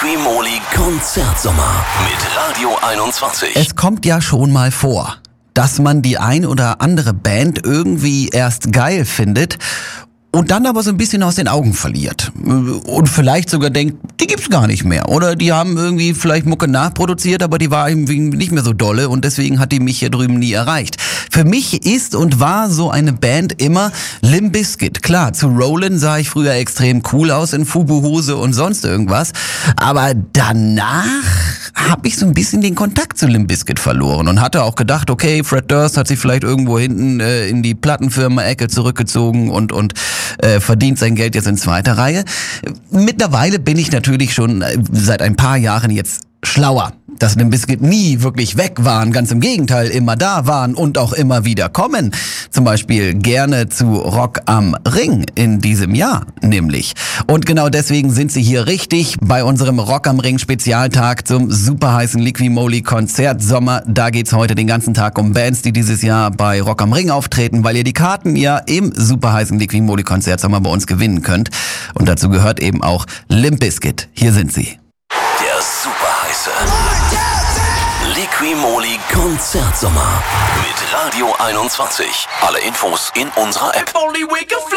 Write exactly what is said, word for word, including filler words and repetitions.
Liqui-Moly Konzertsommer mit Radio einundzwanzig. Es kommt ja schon mal vor, dass man die ein oder andere Band irgendwie erst geil findet und dann aber so ein bisschen aus den Augen verliert. Und vielleicht sogar denkt, die gibt's gar nicht mehr. Oder die haben irgendwie vielleicht Mucke nachproduziert, aber die war irgendwie nicht mehr so dolle und deswegen hat die mich hier drüben nie erreicht. Für mich ist und war so eine Band immer Limp Bizkit. Klar, zu Rollin' sah ich früher extrem cool aus in Fubu-Hose und sonst irgendwas. Aber danach habe ich so ein bisschen den Kontakt zu Limp Bizkit verloren und hatte auch gedacht, okay, Fred Durst hat sich vielleicht irgendwo hinten äh, in die Plattenfirma-Ecke zurückgezogen und und äh, verdient sein Geld jetzt in zweiter Reihe. Mittlerweile bin ich natürlich schon äh, seit ein paar Jahren jetzt schlauer, dass Limp Bizkit nie wirklich weg waren, ganz im Gegenteil, immer da waren und auch immer wieder kommen. Zum Beispiel gerne zu Rock am Ring in diesem Jahr nämlich. Und genau deswegen sind sie hier richtig bei unserem Rock am Ring Spezialtag zum super heißen Liqui-Moly Konzertsommer. Da geht's heute den ganzen Tag um Bands, die dieses Jahr bei Rock am Ring auftreten, weil ihr die Karten ja im super heißen Liqui-Moly Konzertsommer bei uns gewinnen könnt. Und dazu gehört eben auch Limp Bizkit. Hier sind sie. Liqui-Moly Konzertsommer mit Radio einundzwanzig. Alle Infos in unserer App.